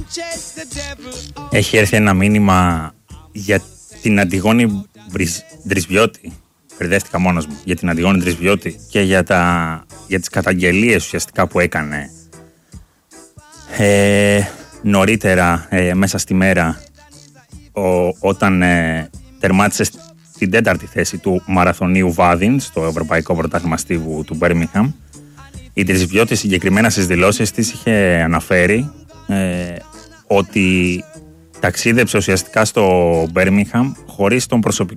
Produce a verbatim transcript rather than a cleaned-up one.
Έχει έρθει ένα μήνυμα για την Αντιγόνη Ντρισβιώτη. Μπερδεύτηκα μόνος μου. Για την Αντιγόνη Ντρισβιώτη και για, τα, για τις καταγγελίες ουσιαστικά που έκανε ε, νωρίτερα ε, μέσα στη μέρα ο, όταν ε, τερμάτισε στην τέταρτη θέση του μαραθωνίου Βάδιν στο Ευρωπαϊκό Πρωτάθλημα Στίβου του Μπέρμιγχαμ. Η Ντρισβιώτη συγκεκριμένα στις δηλώσεις της είχε αναφέρει ε, ότι ταξίδεψε ουσιαστικά στο Μπέρμιγχαμ χωρίς τον προσωπικό